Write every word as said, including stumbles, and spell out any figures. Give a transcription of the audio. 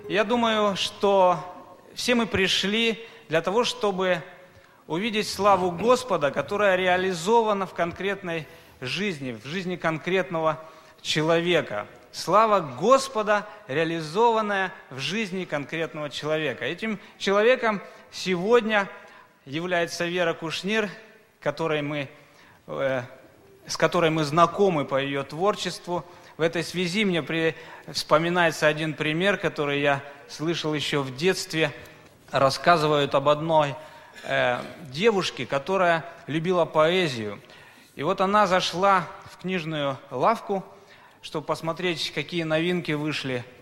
Я думаю, что все мы пришли для того, чтобы увидеть славу Господа, которая реализована в конкретной жизни, в жизни конкретного человека. Слава Господа, реализованная в жизни конкретного человека. Этим человеком сегодня является Вера Кушнир, которой мы, э, с которой мы знакомы по ее творчеству. В этой связи мне при... вспоминается один пример, который я слышал еще в детстве. Рассказывают об одной э, девушке, которая любила поэзию. И вот она зашла в книжную лавку, чтобы посмотреть, какие новинки вышли